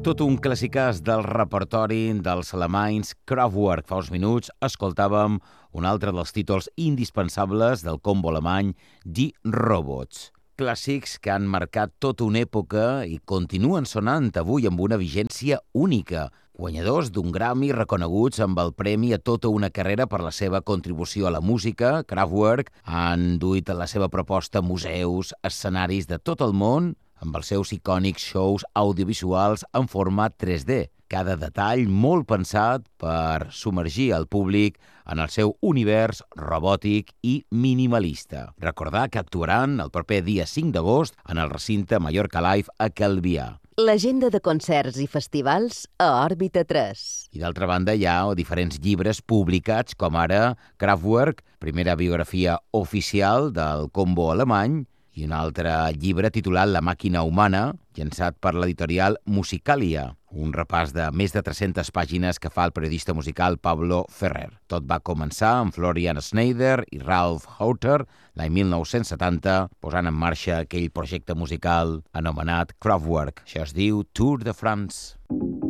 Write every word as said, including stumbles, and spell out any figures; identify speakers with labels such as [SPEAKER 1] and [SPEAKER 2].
[SPEAKER 1] Tot un classicàs del repertori dels alemanys Kraftwerk. Fa uns minuts escoltàvem un altre dels títols indispensables del combo alemany Die Robots. Clàssics que han marcat tota una època i continuen sonant avui amb una vigència única. Guanyadors d'un Grammy reconeguts amb el premi a tota una carrera per la seva contribució a la música, Kraftwerk han duit a la seva proposta museus, escenaris de tot el món, amb els seus icònics shows audiovisuals en format tres D. Cada detall molt pensat per submergir el públic en el seu univers robòtic i minimalista. Recordar que actuaran el proper dia cinc d'agost en el recinte Mallorca Live a Calvià.
[SPEAKER 2] L'agenda de concerts i festivals a Òrbita tres.
[SPEAKER 1] I d'altra banda hi ha diferents llibres publicats, com ara Kraftwerk, primera biografia oficial del combo alemany, i un altre llibre titulat La màquina humana, llançat per l'editorial Musicalia, un repàs de més de tres-centes pàgines que fa el periodista musical Pablo Ferrer. Tot va començar amb Florian Schneider i Ralf Hauter l'any mil nou-cents setanta, posant en marxa aquell projecte musical anomenat Kraftwerk. Això es diu Tour de France.